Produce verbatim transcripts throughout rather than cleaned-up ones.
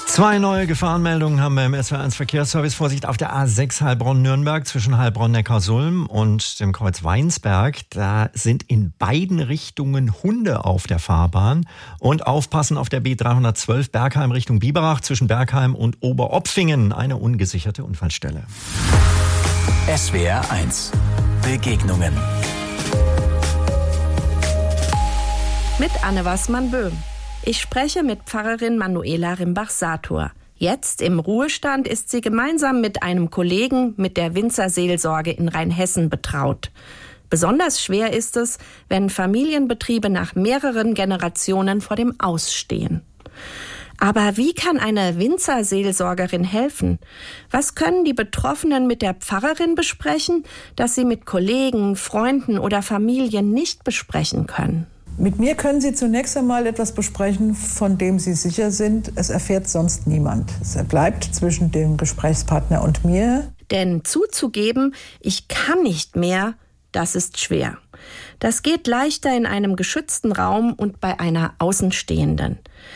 Zwei neue Gefahrenmeldungen haben wir im S W R eins Verkehrsservice. Vorsicht auf der A sechs Heilbronn-Nürnberg zwischen Heilbronn-Neckarsulm und dem Kreuz Weinsberg. Da sind in beiden Richtungen Hunde auf der Fahrbahn. Und aufpassen auf der B dreihundertzwölf Bergheim Richtung Biberach zwischen Bergheim und Oberopfingen. Eine ungesicherte Unfallstelle. S W R eins Begegnungen. Mit Anne Wassmann-Böhm. Ich spreche mit Pfarrerin Manuela Rimbach-Sator. Jetzt im Ruhestand ist sie gemeinsam mit einem Kollegen mit der Winzerseelsorge in Rheinhessen betraut. Besonders schwer ist es, wenn Familienbetriebe nach mehreren Generationen vor dem Aus stehen. Aber wie kann eine Winzerseelsorgerin helfen? Was können die Betroffenen mit der Pfarrerin besprechen, das sie mit Kollegen, Freunden oder Familien nicht besprechen können? Mit mir können Sie zunächst einmal etwas besprechen, von dem Sie sicher sind, es erfährt sonst niemand. Es bleibt zwischen dem Gesprächspartner und mir. Denn zuzugeben, ich kann nicht mehr, das ist schwer. Das geht leichter in einem geschützten Raum und bei einer Außenstehenden.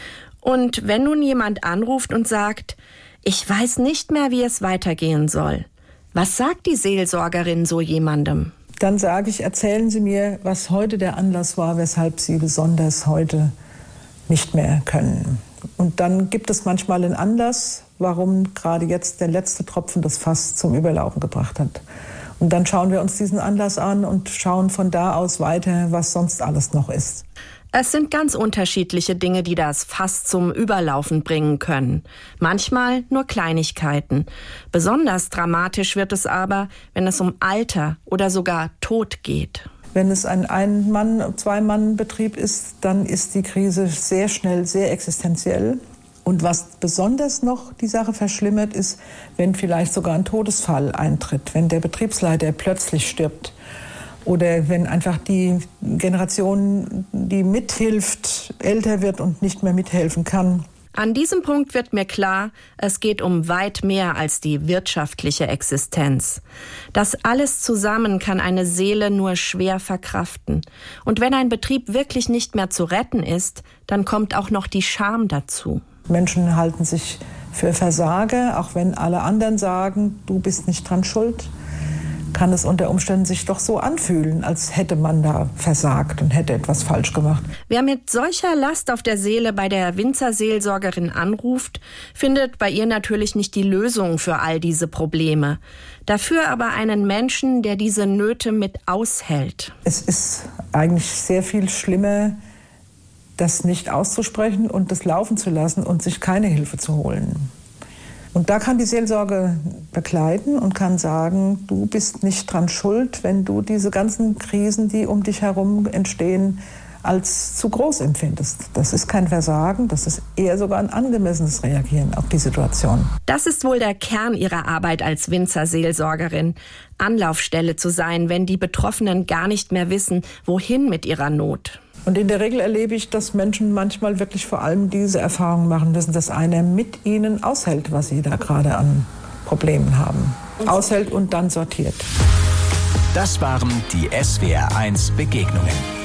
Und wenn nun jemand anruft und sagt, ich weiß nicht mehr, wie es weitergehen soll, was sagt die Seelsorgerin so jemandem? Dann sage ich, erzählen Sie mir, was heute der Anlass war, weshalb Sie besonders heute nicht mehr können. Und dann gibt es manchmal einen Anlass, warum gerade jetzt der letzte Tropfen das Fass zum Überlaufen gebracht hat. Und dann schauen wir uns diesen Anlass an und schauen von da aus weiter, was sonst alles noch ist. Es sind ganz unterschiedliche Dinge, die das Fass zum Überlaufen bringen können. Manchmal nur Kleinigkeiten. Besonders dramatisch wird es aber, wenn es um Alter oder sogar Tod geht. Wenn es ein Ein-Mann-, Zwei-Mann-Betrieb ist, dann ist die Krise sehr schnell sehr existenziell. Und was besonders noch die Sache verschlimmert, ist, wenn vielleicht sogar ein Todesfall eintritt, wenn der Betriebsleiter plötzlich stirbt. Oder wenn einfach die Generation, die mithilft, älter wird und nicht mehr mithelfen kann. An diesem Punkt wird mir klar, es geht um weit mehr als die wirtschaftliche Existenz. Das alles zusammen kann eine Seele nur schwer verkraften. Und wenn ein Betrieb wirklich nicht mehr zu retten ist, dann kommt auch noch die Scham dazu. Menschen halten sich für Versager, auch wenn alle anderen sagen, du bist nicht dran schuld. Kann es unter Umständen sich doch so anfühlen, als hätte man da versagt und hätte etwas falsch gemacht. Wer mit solcher Last auf der Seele bei der Winzerseelsorgerin anruft, findet bei ihr natürlich nicht die Lösung für all diese Probleme. Dafür aber einen Menschen, der diese Nöte mit aushält. Es ist eigentlich sehr viel schlimmer, das nicht auszusprechen und das laufen zu lassen und sich keine Hilfe zu holen. Und da kann die Seelsorge begleiten und kann sagen, du bist nicht dran schuld, wenn du diese ganzen Krisen, die um dich herum entstehen, als zu groß empfindest. Das ist kein Versagen, das ist eher sogar ein angemessenes Reagieren auf die Situation. Das ist wohl der Kern ihrer Arbeit als Winzerseelsorgerin. Anlaufstelle zu sein, wenn die Betroffenen gar nicht mehr wissen, wohin mit ihrer Not. Und in der Regel erlebe ich, dass Menschen manchmal wirklich vor allem diese Erfahrung machen müssen, dass einer mit ihnen aushält, was sie da gerade an Problemen haben. Aushält und dann sortiert. Das waren die S W R eins Begegnungen.